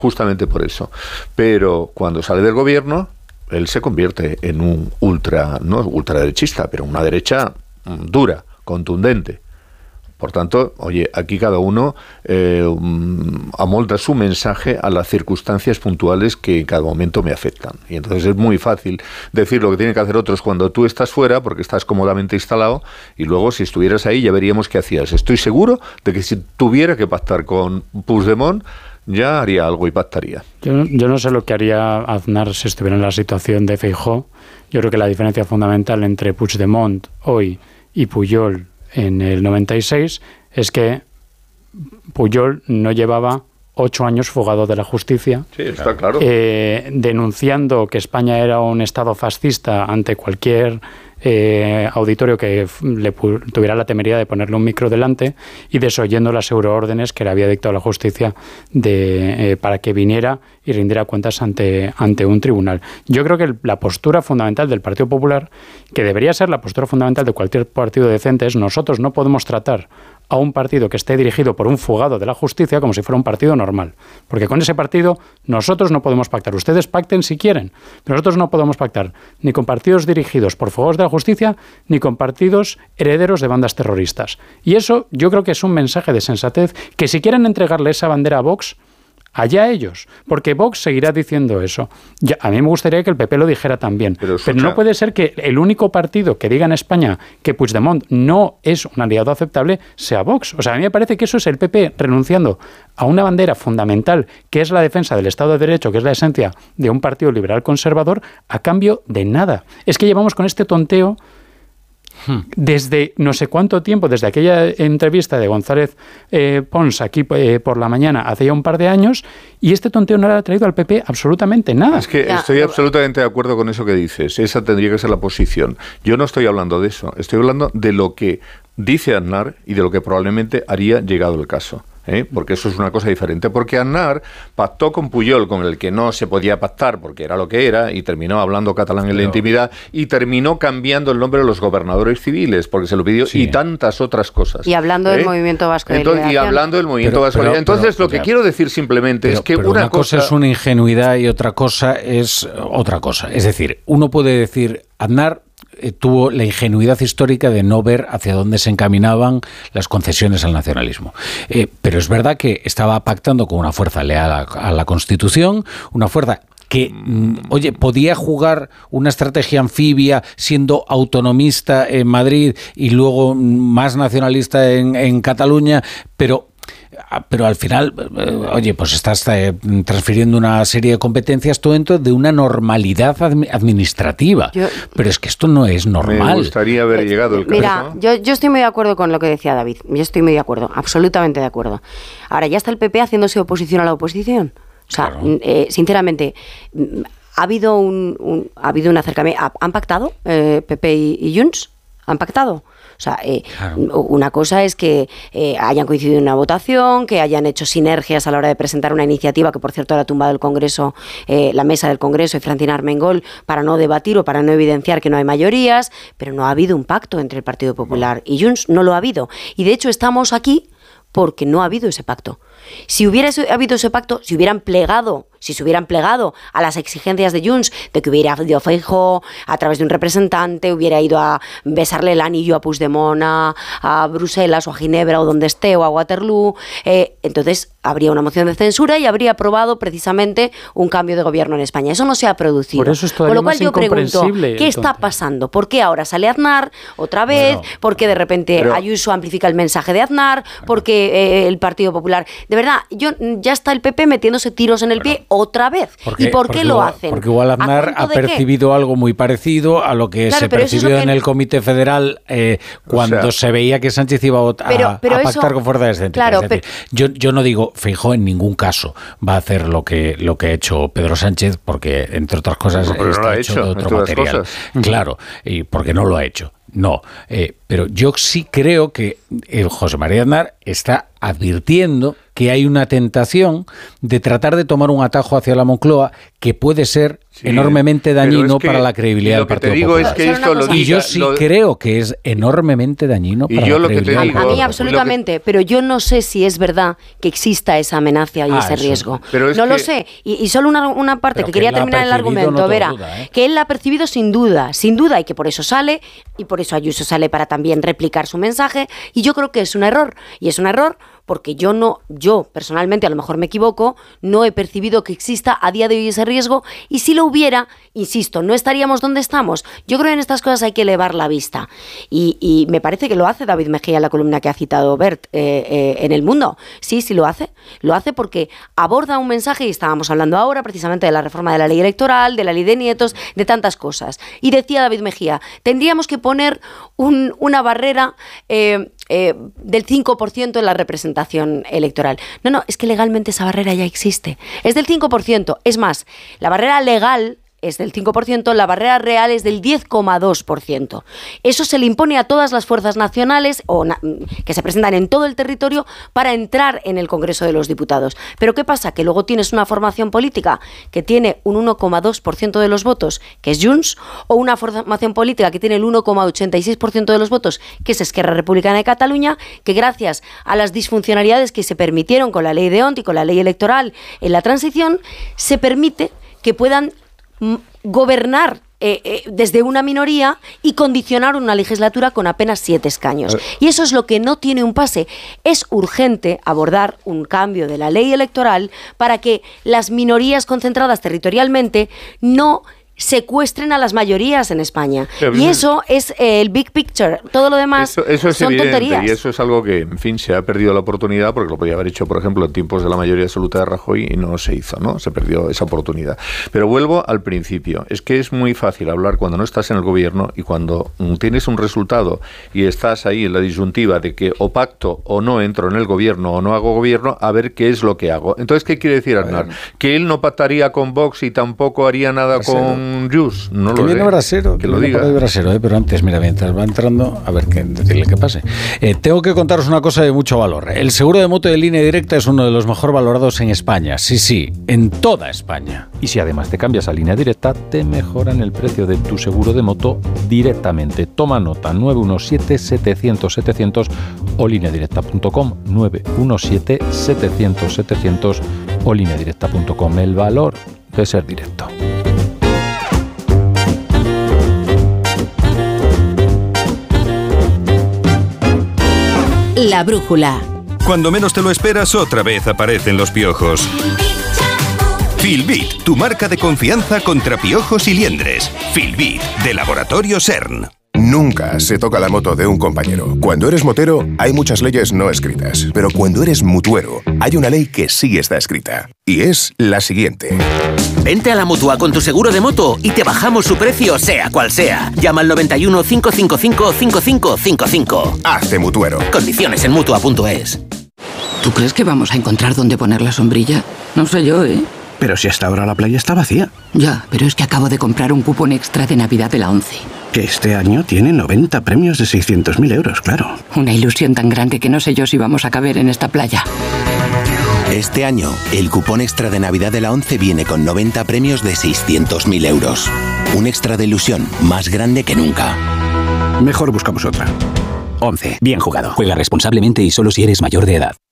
justamente por eso. Pero cuando sale del gobierno, él se convierte en un no ultraderechista, pero una derecha dura, contundente. Por tanto, oye, aquí cada uno amolda su mensaje a las circunstancias puntuales que en cada momento me afectan. Y entonces es muy fácil decir lo que tienen que hacer otros cuando tú estás fuera, porque estás cómodamente instalado, y luego si estuvieras ahí ya veríamos qué hacías. Estoy seguro de que si tuviera que pactar con Puigdemont, ya haría algo y pactaría. Yo no sé lo que haría Aznar si estuviera en la situación de Feijóo. Yo creo que la diferencia fundamental entre Puigdemont hoy y Pujol en el 96 es que Pujol no llevaba 8 años fugado de la justicia, sí, está claro, denunciando que España era un estado fascista ante cualquier auditorio que le tuviera la temeridad de ponerle un micro delante, y desoyendo las euroórdenes que le había dictado la justicia para que viniera y rindiera cuentas ante un tribunal. Yo creo que la postura fundamental del Partido Popular, que debería ser la postura fundamental de cualquier partido decente, es: nosotros no podemos tratar a un partido que esté dirigido por un fugado de la justicia como si fuera un partido normal. Porque con ese partido nosotros no podemos pactar. Ustedes pacten si quieren, pero nosotros no podemos pactar ni con partidos dirigidos por fugados de la justicia, ni con partidos herederos de bandas terroristas. Y eso yo creo que es un mensaje de sensatez, que si quieren entregarle esa bandera a Vox, allá ellos, porque Vox seguirá diciendo eso. A mí me gustaría que el PP lo dijera también, pero no puede ser que el único partido que diga en España que Puigdemont no es un aliado aceptable sea Vox. O sea, a mí me parece que eso es el PP renunciando a una bandera fundamental, que es la defensa del Estado de Derecho, que es la esencia de un partido liberal conservador, a cambio de nada. Es que llevamos con este tonteo desde no sé cuánto tiempo, desde aquella entrevista de González Pons aquí por la mañana hace ya un par de años, y este tonteo no le ha traído al PP absolutamente nada. Es que estoy absolutamente de acuerdo con eso que dices. Esa tendría que ser la posición. Yo no estoy hablando de eso, estoy hablando de lo que dice Aznar y de lo que probablemente haría llegado el caso. Porque eso es una cosa diferente, porque Aznar pactó con Pujol, con el que no se podía pactar porque era lo que era, y terminó hablando catalán en la intimidad, y terminó cambiando el nombre de los gobernadores civiles porque se lo pidió, y tantas otras cosas. Y hablando del movimiento vasco de liberación. Y hablando del movimiento vasco. Entonces lo que quiero decir simplemente es que una cosa es una ingenuidad y otra cosa es otra cosa. Es decir, uno puede decir: Aznar tuvo la ingenuidad histórica de no ver hacia dónde se encaminaban las concesiones al nacionalismo. Pero es verdad que estaba pactando con una fuerza leal a la Constitución, una fuerza que, podía jugar una estrategia anfibia siendo autonomista en Madrid y luego más nacionalista en Cataluña, pero al final, pues estás transfiriendo una serie de competencias todo dentro de una normalidad administrativa. Pero es que esto no es normal. Me gustaría haber llegado el caso. Mira, yo estoy muy de acuerdo con lo que decía David. Yo estoy muy de acuerdo, absolutamente de acuerdo. Ahora, ya está el PP haciéndose oposición a la oposición. O sea, claro. Sinceramente, ha habido un acercamiento. ¿Han pactado PP y Junts? ¿Han pactado? O sea, una cosa es que hayan coincidido en una votación, que hayan hecho sinergias a la hora de presentar una iniciativa que, por cierto, ha tumbado el Congreso, la mesa del Congreso y Francina Armengol, para no debatir o para no evidenciar que no hay mayorías, pero no ha habido un pacto entre el Partido Popular y Junts, no lo ha habido. Y de hecho estamos aquí porque no ha habido ese pacto. Si hubiera habido ese pacto, si se hubieran plegado a las exigencias de Junts, de que hubiera ido Feijóo a través de un representante, hubiera ido a besarle el anillo a Puigdemont a Bruselas o a Ginebra o donde esté o a Waterloo, entonces habría una moción de censura y habría aprobado precisamente un cambio de gobierno en España. Eso no se ha producido. Por eso es todavía Con lo cual más yo pregunto, incomprensible, ¿qué está pasando? ¿Por qué ahora sale Aznar otra vez? ¿Por qué de repente Ayuso amplifica el mensaje de Aznar? ¿Por qué el Partido Popular? De verdad, ya está el PP metiéndose tiros en el pie otra vez. ¿Y por qué lo hacen? Porque igual Aznar ha percibido algo muy parecido a lo que se percibió en el Comité Federal cuando se veía que Sánchez iba a pactar con fuerzas excéntricas. Claro, es decir, yo no digo Feijóo en ningún caso va a hacer lo que ha hecho Pedro Sánchez, porque entre otras cosas está hecho de otro material. Claro, y porque no lo ha hecho. No, pero yo sí creo que José María Aznar está advirtiendo que hay una tentación de tratar de tomar un atajo hacia la Moncloa que puede ser enormemente dañino para la credibilidad del Partido Popular. Y yo creo que es enormemente dañino para la credibilidad del Partido Popular. A mí absolutamente, pero yo no sé si es verdad que exista esa amenaza y ese riesgo. No lo sé. Y solo una parte que quería terminar el argumento, Vera, que él la ha percibido sin duda, y que por eso sale, y por eso Ayuso sale para también replicar su mensaje, y yo creo que es un error, y es un error porque yo personalmente, a lo mejor me equivoco, no he percibido que exista a día de hoy ese riesgo, y si lo hubiera, insisto, no estaríamos donde estamos. Yo creo que en estas cosas hay que elevar la vista, y me parece que lo hace David Mejía en la columna que ha citado Bert en El Mundo. Sí lo hace porque aborda un mensaje, y estábamos hablando ahora precisamente de la reforma de la ley electoral, de la ley de nietos, de tantas cosas, y decía David Mejía, tendríamos que poner una barrera del 5% en la representación electoral. No, es que legalmente esa barrera ya existe. Es del 5%. Es más, la barrera legal es del 5%, la barrera real es del 10,2%. Eso se le impone a todas las fuerzas nacionales que se presentan en todo el territorio para entrar en el Congreso de los Diputados. Pero ¿qué pasa? Que luego tienes una formación política que tiene un 1,2% de los votos, que es Junts, o una formación política que tiene el 1,86% de los votos, que es Esquerra Republicana de Cataluña, que gracias a las disfuncionalidades que se permitieron con la ley de Ont y con la ley electoral en la transición, se permite que puedan gobernar desde una minoría y condicionar una legislatura con apenas 7 escaños. Y eso es lo que no tiene un pase. Es urgente abordar un cambio de la ley electoral para que las minorías concentradas territorialmente no secuestren a las mayorías en España. Y eso es el big picture. Todo lo demás eso es son evidente, tonterías. Y eso es algo que, en fin, se ha perdido la oportunidad, porque lo podía haber hecho, por ejemplo, en tiempos de la mayoría absoluta de Rajoy, y no se hizo, ¿no? Se perdió esa oportunidad. Pero vuelvo al principio. Es que es muy fácil hablar cuando no estás en el gobierno, y cuando tienes un resultado y estás ahí en la disyuntiva de que o pacto o no entro en el gobierno o no hago gobierno, a ver qué es lo que hago. Entonces, ¿qué quiere decir Aznar? ¿Que él no pactaría con Vox y tampoco haría nada con Jus? No lo sé. Brasero, que lo diga. Brasero, pero antes, mira, mientras va entrando, a ver, decirle que pase. Tengo que contaros una cosa de mucho valor. El seguro de moto de Línea Directa es uno de los mejor valorados en España. Sí, en toda España. Y si además te cambias a Línea Directa, te mejoran el precio de tu seguro de moto directamente. Toma nota, 917-700-700 o lineadirecta.com, 917-700-700 o lineadirecta.com. El valor de ser directo. La brújula. Cuando menos te lo esperas, otra vez aparecen los piojos. Filbit, tu marca de confianza contra piojos y liendres. Filbit, de Laboratorio CERN. Nunca se toca la moto de un compañero. Cuando eres motero, hay muchas leyes no escritas. Pero cuando eres mutuero, hay una ley que sí está escrita. Y es la siguiente. Vente a la Mutua con tu seguro de moto y te bajamos su precio, sea cual sea. Llama al 91 555 5555. Hazte mutuero. Condiciones en Mutua.es. ¿Tú crees que vamos a encontrar dónde poner la sombrilla? No sé yo, ¿eh? Pero si hasta ahora la playa está vacía. Ya, pero es que acabo de comprar un cupón extra de Navidad de la ONCE. Que este año tiene 90 premios de 600.000 euros, claro. Una ilusión tan grande que no sé yo si vamos a caber en esta playa. Este año, el cupón extra de Navidad de la ONCE viene con 90 premios de 600.000 euros. Un extra de ilusión más grande que nunca. Mejor buscamos otra. ONCE. Bien jugado. Juega responsablemente y solo si eres mayor de edad.